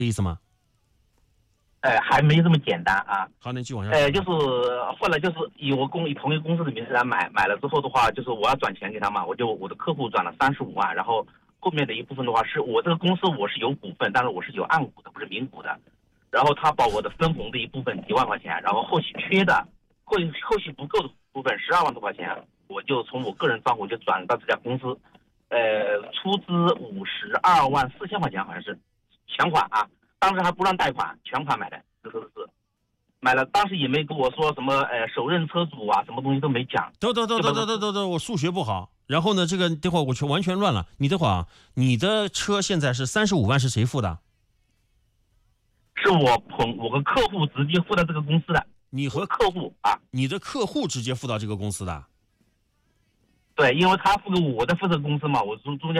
这意思吗？ 还没这么简单啊。 好，那继续往下说。 就是后来就是以同一个公司的名字来买了之后的话，就是我要转钱给他嘛，我的客户转了35万，然后后面的一部分的话是我这个公司我是有股份，但是我是有暗股的，不是明股的。然后他把我的分红的一部分几万块钱，然后后续缺的后续不够的部分12万多块钱，我就从我个人账户就转到这家公司，出资52万4千块钱，好像是全款啊，当时还不让贷款，全款买的，是买了，当时也没跟我说什么首任车主啊，什么东西都没讲。 等，我数学不好。然后呢，这个等会儿我完全乱了。你等会儿啊，你的车现在是35万，是谁付的？ 是我跟客户直接付到这个公司的。 你和客户啊？ 你的客户直接付到这个公司的？ 对，因为他付给我的负责公司嘛，我中间